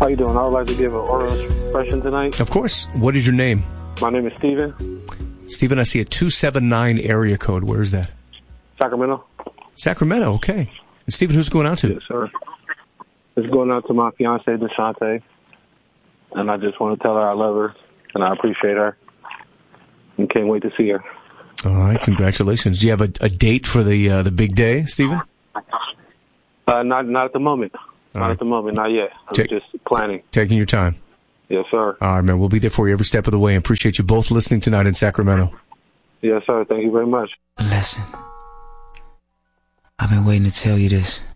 How you doing? I would like to give an oral expression tonight. Of course. What is your name? My name is Steven. Steven, I see a 279 area code. Where is that? Sacramento. Sacramento, okay. And Steven, who's it going out to? Yes, sir. It's going out to my fiance, Deshante. And I just want to tell her I love her and I appreciate her. And can't wait to see her. All right, congratulations. Do you have a date for the big day, Steven? Not at the moment. Not at the moment, not yet. I'm just planning. Taking your time. Yes, sir. All right, man. We'll be there for you every step of the way. I appreciate you both listening tonight in Sacramento. Yes, sir. Thank you very much. Listen, I've been waiting to tell you this.